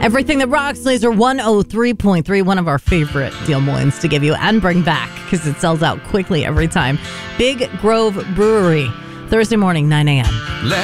Everything that rocks, Laser 103.3, one of our favorite Deal Moines to give you and bring back because it sells out quickly every time. Big Grove Brewery, Thursday morning, 9 a.m.